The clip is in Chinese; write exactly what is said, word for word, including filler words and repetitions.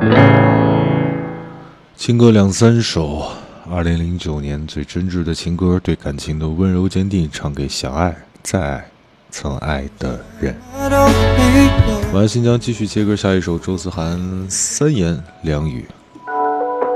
情歌两三首，二零零九年最真挚的情歌，对感情的温柔坚定，唱给想爱、再爱、曾爱的人。晚安新疆继续切歌，下一首周思涵《三言两语》。